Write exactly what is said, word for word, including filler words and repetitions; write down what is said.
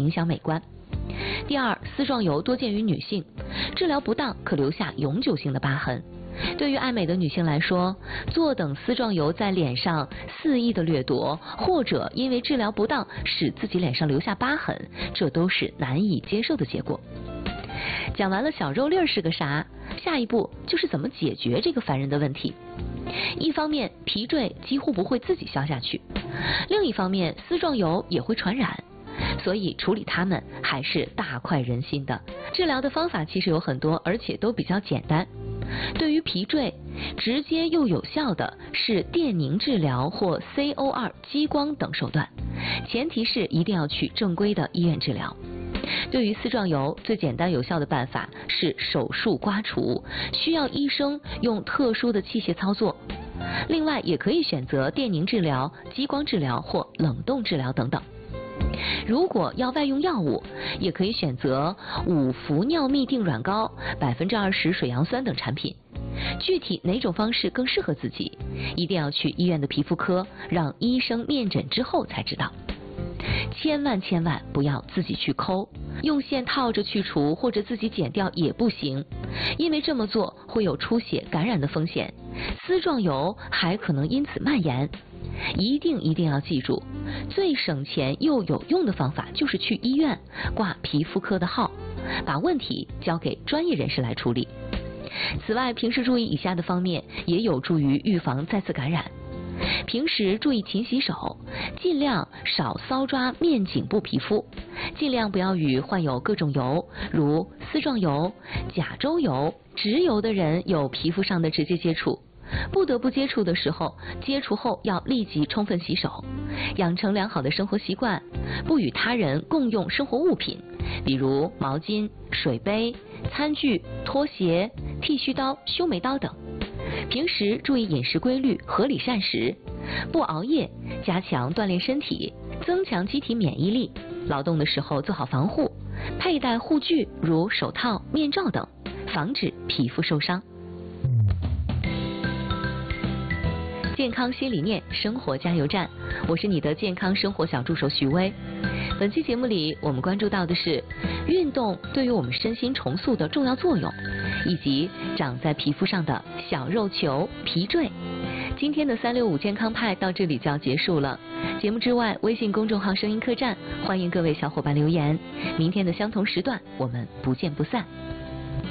影响美观。第二，丝状疣多见于女性，治疗不当可留下永久性的疤痕。对于爱美的女性来说，坐等丝状疣在脸上肆意的掠夺，或者因为治疗不当使自己脸上留下疤痕，这都是难以接受的结果。讲完了小肉粒儿是个啥，下一步就是怎么解决这个烦人的问题。一方面，皮赘几乎不会自己消下去；另一方面，丝状疣也会传染。所以处理它们还是大快人心的。治疗的方法其实有很多，而且都比较简单。对于皮赘，直接又有效的是电凝治疗或 C O 二 激光等手段，前提是一定要去正规的医院治疗。对于丝状疣，最简单有效的办法是手术刮除，需要医生用特殊的器械操作。另外，也可以选择电凝治疗、激光治疗或冷冻治疗等等。如果要外用药物，也可以选择五氟尿嘧啶软膏、百分之二十水杨酸等产品。具体哪种方式更适合自己，一定要去医院的皮肤科，让医生面诊之后才知道。千万千万不要自己去抠，用线套着去除或者自己剪掉也不行，因为这么做会有出血感染的风险，丝状疣还可能因此蔓延。一定一定要记住，最省钱又有用的方法就是去医院挂皮肤科的号，把问题交给专业人士来处理。此外，平时注意以下的方面也有助于预防再次感染。平时注意勤洗手，尽量少搔抓面颈部皮肤，尽量不要与患有各种疣，如丝状疣、甲周疣、直疣的人有皮肤上的直接接触。不得不接触的时候，接触后要立即充分洗手，养成良好的生活习惯，不与他人共用生活物品，比如毛巾、水杯、餐具、拖鞋、剃须刀、修眉刀等。平时注意饮食规律，合理膳食，不熬夜，加强锻炼身体，增强机体免疫力。劳动的时候做好防护，佩戴护具如手套、面罩等，防止皮肤受伤。健康新理念，生活加油站，我是你的健康生活小助手徐薇。本期节目里，我们关注到的是运动对于我们身心重塑的重要作用，以及长在皮肤上的小肉球皮赘。今天的三六五健康派到这里就要结束了。节目之外，微信公众号声音客栈，欢迎各位小伙伴留言。明天的相同时段，我们不见不散。